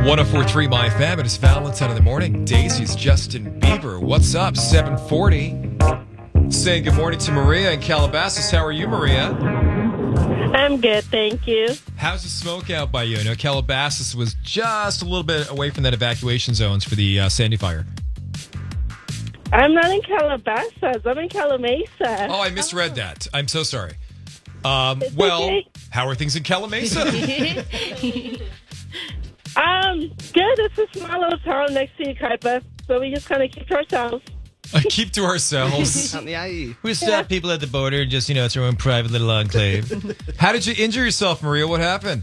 104.3 My Fam. It is Valentine in the morning. Daisy's Justin Bieber. What's up? 7:40. Saying good morning to Maria in Calabasas. How are you, Maria? I'm good, thank you. How's the smoke out by you? I know Calabasas was just a little bit away from that evacuation zones for the Sandy fire. I'm not in Calabasas. I'm in Calamasa. Oh, I misread that. I'm so sorry. It's Well, okay. how are things in Calamasa? Good. It's a small little town next to Yucaipa, so we just kind of keep to ourselves. Keep to ourselves. We stop people at the border and just, it's our own private little enclave. How did you injure yourself, Maria? What happened?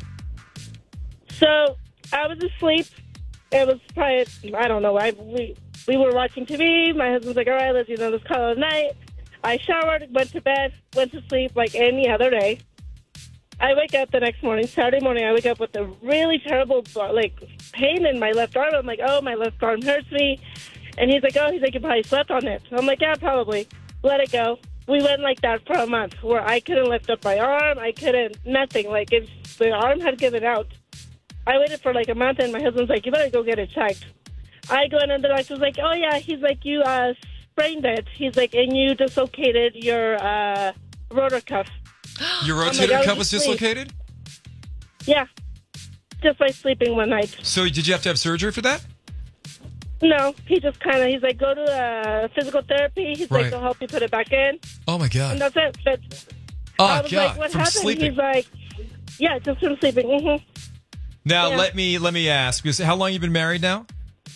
So I was asleep. It was probably, I don't know, we were watching TV. My husband's like, all right, let's call it a night. I showered, went to bed, went to sleep like any other day. I wake up the next morning, Saturday morning, I wake up with a really terrible, pain in my left arm. I'm like, oh, my left arm hurts me. And he's like, you probably slept on it. I'm like, yeah, probably. Let it go. We went like that for a month where I couldn't lift up my arm. I couldn't, nothing. Like, if the arm had given out. I waited for like a month, and my husband's like, you better go get it checked. I go in, and the doctor's like, oh, yeah. He's like, you sprained it. He's like, and you dislocated your rotor cuff. Your rotator cuff was dislocated? Yeah. Just by sleeping one night. So did you have to have surgery for that? No. He just he's like, go to physical therapy. He's like, they'll help you put it back in. Oh, my God. And that's it. But I was like, what happened? Sleeping. He's like, yeah, just from sleeping. Mm-hmm. Now, Yeah. let me ask, because how long have you been married now?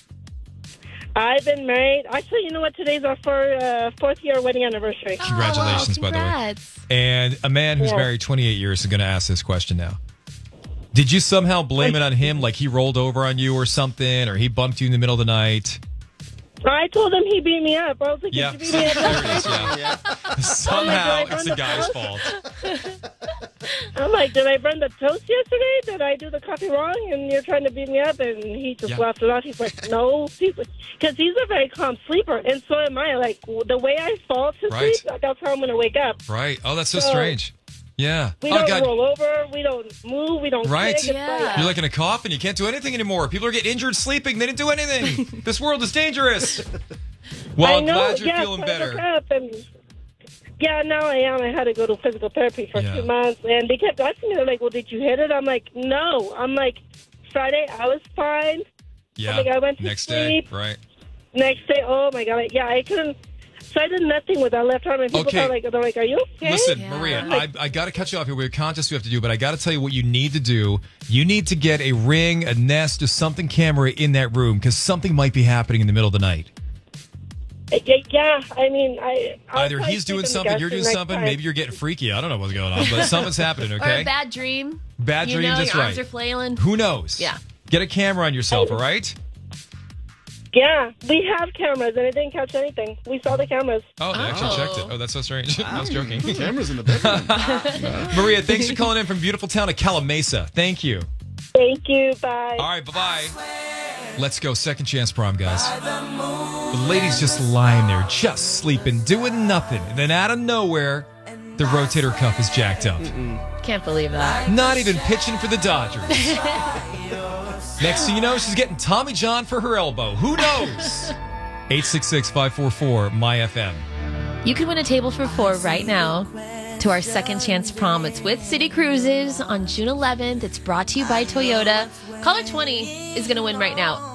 I've been married. Actually, you know what? Today's our fourth year wedding anniversary. Congratulations, by the way. And a man who's married 28 years is going to ask this question now. Did you somehow blame it on him, like he rolled over on you or something, or he bumped you in the middle of the night? I told him he beat me up. I was like, Yeah, did you beat me up? there it is, yeah. Somehow, it's the guy's fault. I'm like, did I burn the toast yesterday? Did I do the coffee wrong? And you're trying to beat me up? And he just laughed it off. He's like, no. Because he's a very calm sleeper. And so am I. Like, the way I fall to sleep, that's how I'm going to wake up. Right. Oh, that's so strange. Yeah. We don't roll over. We don't move. We don't kick. You're like in a coffin. You can't do anything anymore. People are getting injured sleeping. They didn't do anything. This world is dangerous. Well, I'm glad you're feeling better. Yeah, now I am. I had to go to physical therapy for 2 months. And they kept asking me, they're like, well, did you hit it? I'm like, no. I'm like, Friday, I was fine. Yeah. I went to Next sleep. day, right. Next day, oh, my God. Yeah, I couldn't. So I did nothing with that left arm. And people they're like, are you okay? Listen, Maria, I got to cut you off here. We're conscious we have to do, but I got to tell you what you need to do. You need to get a Ring, a Nest, or something camera in that room because something might be happening in the middle of the night. Yeah, I mean, either he's doing something, you're doing something, maybe you're getting freaky. I don't know what's going on, but something's happening, okay? Or a bad dream. Bad dreams, that's your right. arms are flailing. Who knows? Yeah. Get a camera on yourself, all right? Yeah, we have cameras, and it didn't catch anything. We saw the cameras. Oh, they actually checked it. Oh, that's so strange. I was joking. Cameras in the bedroom. Maria, thanks for calling in from beautiful town of Calamasa. Thank you. Thank you. Bye. All right, bye-bye. Let's go. Second chance prom, guys. The lady's just lying there, just sleeping, doing nothing. And then out of nowhere, the rotator cuff is jacked up. Can't believe that. Not even pitching for the Dodgers. Next thing you know, she's getting Tommy John for her elbow. Who knows? 866-544-MyFM. You can win a table for 4 right now to our second chance prom. It's with City Cruises on June 11th. It's brought to you by Toyota. Caller 20 is going to win right now.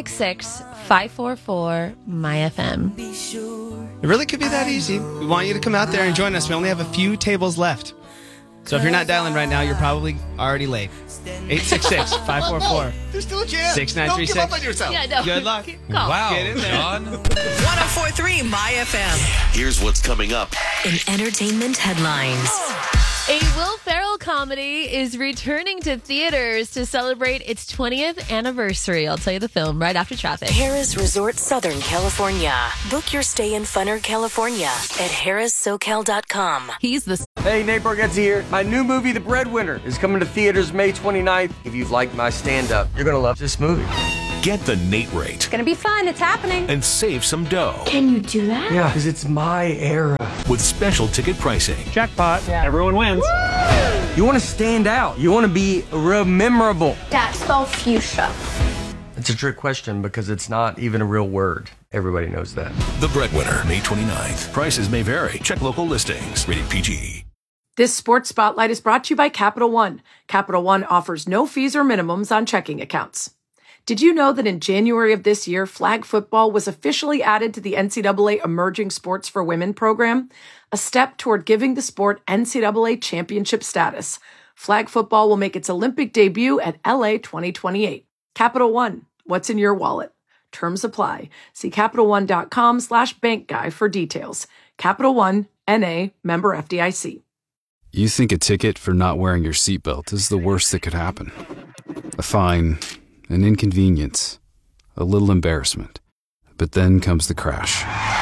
866-544-MyFM. It really could be that easy. We want you to come out there and join us. We only have a few tables left. So if you're not dialing right now, you're probably already late. 866-544. There's still a chance. 6936. Don't give up on yourself. Yeah, no. Good luck. Wow, Get in there. John. 104.3 My FM. Here's what's coming up In entertainment headlines. A Will Ferrell comedy is returning to theaters to celebrate its 20th anniversary. I'll tell you the film right after traffic. Harrah's Resort Southern California. Book your stay in Funner, California at harrahssocal.com. He's the Hey, Nate Bargatze here. My new movie, The Breadwinner, is coming to theaters May 29th. If you've liked my stand-up, you're going to love this movie. Get the Nate rate. It's gonna be fun. It's happening. And save some dough. Can you do that? Yeah, because it's my era. With special ticket pricing. Jackpot. Yeah. Everyone wins. Woo! You want to stand out. You want to be memorable. Dad, spell fuchsia. It's a trick question because it's not even a real word. Everybody knows that. The Breadwinner, May 29th. Prices may vary. Check local listings. Rated PG. This Sports Spotlight is brought to you by Capital One. Capital One offers no fees or minimums on checking accounts. Did you know that in January of this year, flag football was officially added to the NCAA Emerging Sports for Women program, a step toward giving the sport NCAA championship status? Flag football will make its Olympic debut at LA 2028. Capital One, what's in your wallet? Terms apply. See CapitalOne.com/bankguy for details. Capital One, N.A., member FDIC. You think a ticket for not wearing your seatbelt is the worst that could happen. A fine, an inconvenience, a little embarrassment. But then comes the crash.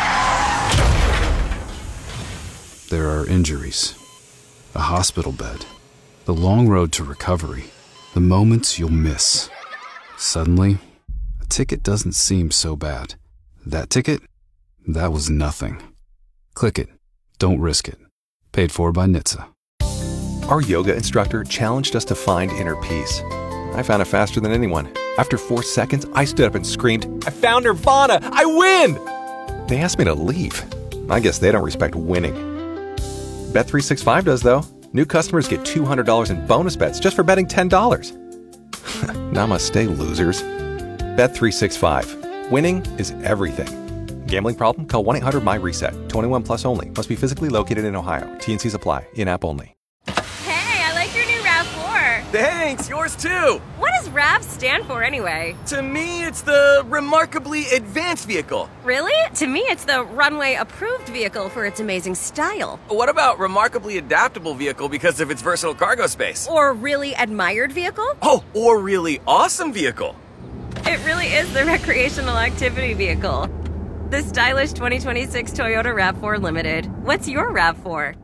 There are injuries, a hospital bed, the long road to recovery, the moments you'll miss. Suddenly, a ticket doesn't seem so bad. That ticket? That was nothing. Click it. Don't risk it. Paid for by NHTSA. Our yoga instructor challenged us to find inner peace. I found it faster than anyone. After 4 seconds, I stood up and screamed, "I found Nirvana! I win!" They asked me to leave. I guess they don't respect winning. Bet365 does, though. New customers get $200 in bonus bets just for betting $10. Namaste, losers. Bet365. Winning is everything. Gambling problem? Call 1-800-MY-RESET. 21 plus only. Must be physically located in Ohio. T&Cs apply. In-app only. Hey, I like your new RAV4. Thanks, yours too. What does RAV stand for anyway? To me, it's the Remarkably Advanced Vehicle. Really? To me, it's the Runway Approved Vehicle for its amazing style. What about Remarkably Adaptable Vehicle because of its versatile cargo space? Or Really Admired Vehicle? Oh, or Really Awesome Vehicle. It really is the recreational activity vehicle. The stylish 2026 Toyota RAV4 Limited. What's your RAV4?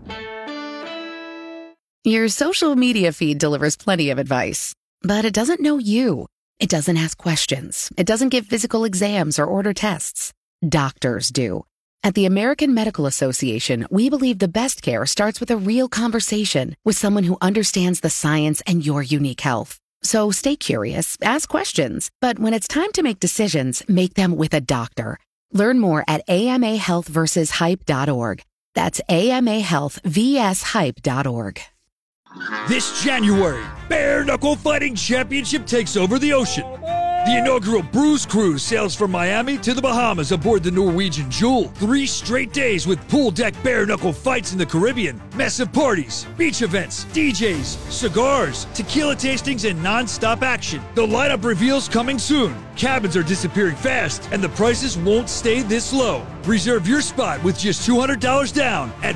Your social media feed delivers plenty of advice, but it doesn't know you. It doesn't ask questions. It doesn't give physical exams or order tests. Doctors do. At the American Medical Association, we believe the best care starts with a real conversation with someone who understands the science and your unique health. So stay curious, ask questions, but when it's time to make decisions, make them with a doctor. Learn more at amahealthversushype.org. That's amahealthvshype.org. This January, Bare Knuckle Fighting Championship takes over the ocean. The inaugural Bruise Cruise sails from Miami to the Bahamas aboard the Norwegian Jewel. 3 straight days with pool deck bare knuckle fights in the Caribbean, massive parties, beach events, DJs, cigars, tequila tastings, and non-stop action. The lineup reveals coming soon. Cabins are disappearing fast, and the prices won't stay this low. Reserve your spot with just $200 down at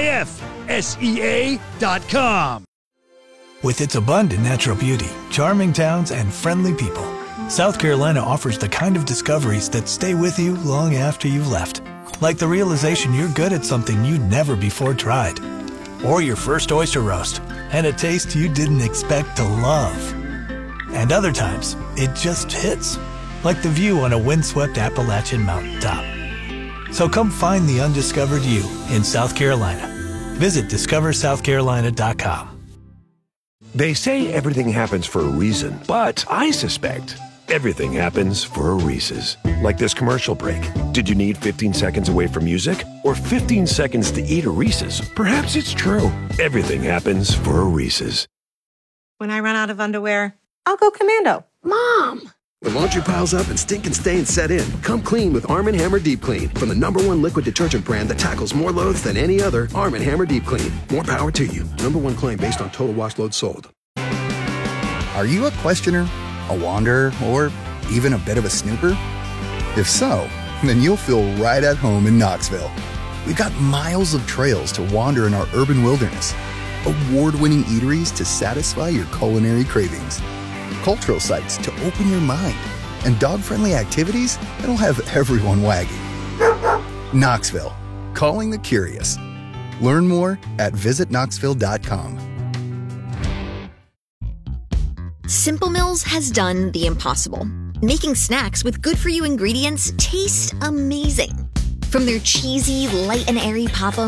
BKFSEA.com. With its abundant natural beauty, charming towns, and friendly people, South Carolina offers the kind of discoveries that stay with you long after you've left. Like the realization you're good at something you'd never before tried. Or your first oyster roast, and a taste you didn't expect to love. And other times, it just hits. Like the view on a windswept Appalachian mountaintop. So come find the undiscovered you in South Carolina. Visit discoversouthcarolina.com. They say everything happens for a reason, but I suspect everything happens for a Reese's. Like this commercial break. Did you need 15 seconds away from music? Or 15 seconds to eat a Reese's? Perhaps it's true. Everything happens for a Reese's. When I run out of underwear, I'll go commando. Mom! The laundry piles up and stinking stains set in. Come clean with Arm & Hammer Deep Clean. From the #1 liquid detergent brand that tackles more loads than any other, Arm & Hammer Deep Clean. More power to you. #1 claim based on total wash load sold. Are you a questioner, a wanderer, or even a bit of a snooper? If so, then you'll feel right at home in Knoxville. We've got miles of trails to wander in our urban wilderness, award-winning eateries to satisfy your culinary cravings, cultural sites to open your mind, and dog-friendly activities that'll have everyone wagging. Knoxville, calling the curious. Learn more at visitknoxville.com. Simple Mills has done the impossible, making snacks with good-for-you ingredients taste amazing. From their cheesy, light and airy Papa